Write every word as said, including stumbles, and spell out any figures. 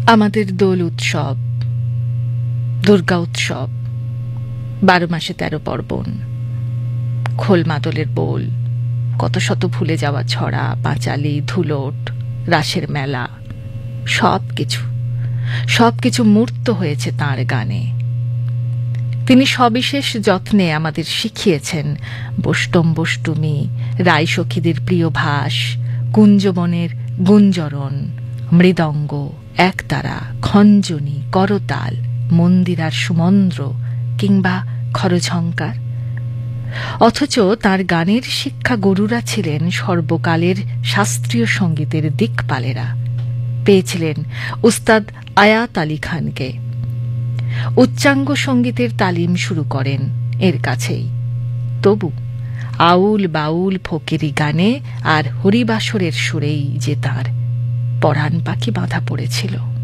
আমাদের দোল উৎসব, দুর্গা উৎসব, বারো মাসে তেরো পার্বণ, খোল মাদলের বোল, কত শত ভুলে যাওয়া ছড়া, পাঁচালি, ধুলোট, রাসের মেলা, সব কিছু সব কিছু মূর্ত হয়েছে তাঁর গানে। তিনি সবিশেষ যত্নে আমাদের শিখিয়েছেন বষ্টম বষ্টমী, রায়সখীদের প্রিয় ভাস, কুঞ্জবনের গুঞ্জরণ, মৃদঙ্গ, একতারা, খঞ্জনি, করতাল, মন্দিরার সুমন্দ্র কিংবা খরঝঙ্কার। অথচ তার গানের শিক্ষা গুরুরা ছিলেন সর্বকালের শাস্ত্রীয় সঙ্গীতের দিকপালেরা। পেয়েছিলেন উস্তাদ আয়াত আলী খানকে। উচ্চাঙ্গ সঙ্গীতের তালিম শুরু করেন এর কাছেই। তবু আউল বাউল ফকিরি গানে আর হরিবাসরের সুরেই যে তাঁর পরাণ পাখি বাঁধা পড়েছিল।